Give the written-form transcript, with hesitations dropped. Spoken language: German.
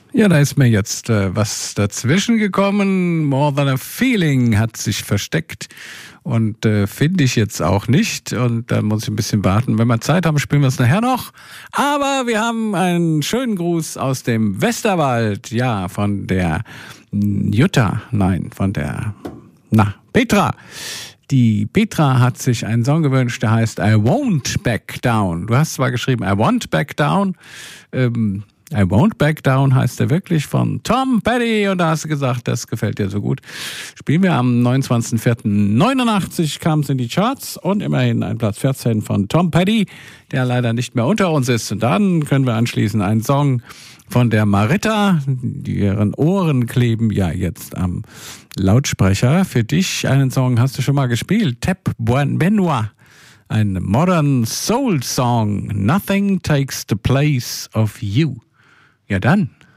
Ja, da ist mir jetzt was dazwischen gekommen. More Than a Feeling hat sich versteckt und finde ich jetzt auch nicht. Und da muss ich ein bisschen warten. Wenn wir Zeit haben, spielen wir es nachher noch. Aber wir haben einen schönen Gruß aus dem Westerwald. Ja, von der Petra. Die Petra hat sich einen Song gewünscht, der heißt I Won't Back Down. Du hast zwar geschrieben I Want Back Down, I Won't Back Down heißt er wirklich, von Tom Petty. Und da hast du gesagt, das gefällt dir so gut. Spielen wir am 29.04.89, kam es in die Charts und immerhin ein Platz 14 von Tom Petty, der leider nicht mehr unter uns ist. Und dann können wir anschließend einen Song von der Marita, deren Ohren kleben ja jetzt am Lautsprecher. Für dich einen Song hast du schon mal gespielt, Tep Benoit. Ein Modern Soul Song, Nothing Takes the Place of You. Ja dann.